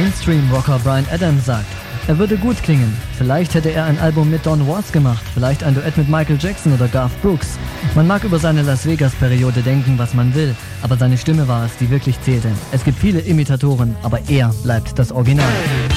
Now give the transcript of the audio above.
Mainstream-Rocker Bryan Adams sagt, er würde gut klingen. Vielleicht hätte er ein Album mit Don Was gemacht, vielleicht ein Duett mit Michael Jackson oder Garth Brooks. Man mag über seine Las Vegas-Periode denken, was man will, aber seine Stimme war es, die wirklich zählte. Es gibt viele Imitatoren, aber er bleibt das Original.